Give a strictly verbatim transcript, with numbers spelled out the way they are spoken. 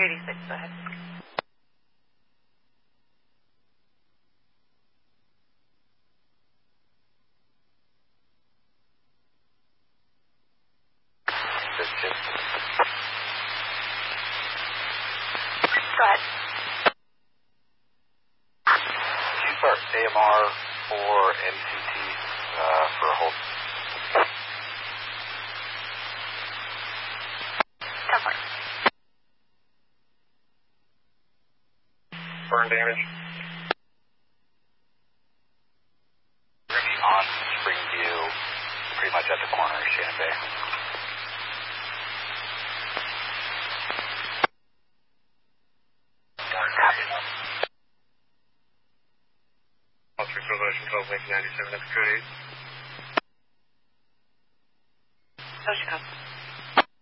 eighty-six, go ahead. Go ahead. Can you start A M R or M C T uh, for a hold? ten four. Burn damage. We're going to be on Springview, pretty much at the corner of Shannon Bay. Copy. Officer Resolution twelve ninety-seven, that's code eight.